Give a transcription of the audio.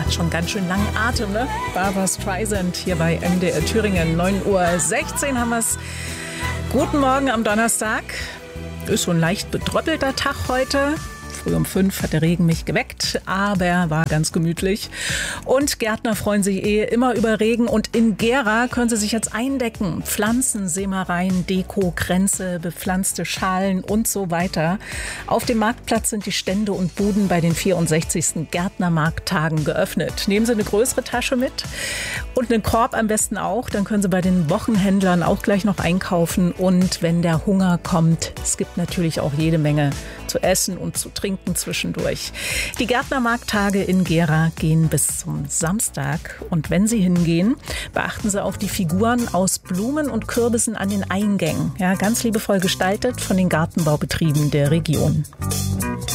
hat schon ganz schön langen Atem, ne? Barbra Streisand hier bei MDR Thüringen. 9:16 Uhr haben wir es. Guten Morgen am Donnerstag. Ist so ein leicht bedröppelter Tag heute. Früh um 5 hat der Regen mich geweckt, aber war ganz gemütlich. Und Gärtner freuen sich immer über Regen. Und in Gera können sie sich jetzt eindecken. Pflanzen, Sämereien, Deko, Kränze, bepflanzte Schalen und so weiter. Auf dem Marktplatz sind die Stände und Buden bei den 64. Gärtnermarkttagen geöffnet. Nehmen Sie eine größere Tasche mit und einen Korb am besten auch. Dann können Sie bei den Wochenhändlern auch gleich noch einkaufen. Und wenn der Hunger kommt, es gibt natürlich auch jede Menge zu essen und zu trinken zwischendurch. Die Gärtnermarkttage in Gera gehen bis zum Samstag. Und wenn Sie hingehen, beachten Sie auf die Figuren aus Blumen und Kürbissen an den Eingängen. Ja, ganz liebevoll gestaltet von den Gartenbaubetrieben der Region.